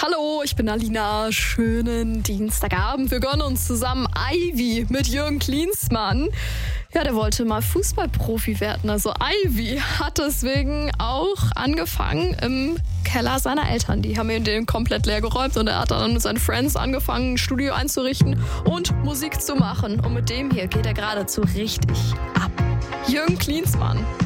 Hallo, ich bin Alina. Schönen Dienstagabend. Wir gönnen uns zusammen Ivy mit Jürgen Klinsmann. Ja, der wollte mal Fußballprofi werden. Also Ivy hat deswegen auch angefangen im Keller seiner Eltern. Die haben ihn den komplett leer geräumt und er hat dann mit seinen Friends angefangen, ein Studio einzurichten und Musik zu machen. Und mit dem hier geht er geradezu richtig ab. Jürgen Klinsmann.